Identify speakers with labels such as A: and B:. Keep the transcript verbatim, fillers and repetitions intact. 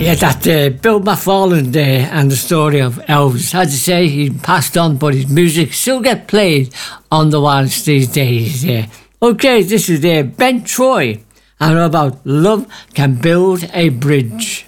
A: Yeah, that uh, Bill McFarland uh, and the story of Elvis. As I say, he passed on, but his music still get played on the ones these days. Uh. Okay, this is uh, Ben Troy, and about Love Can Build a Bridge.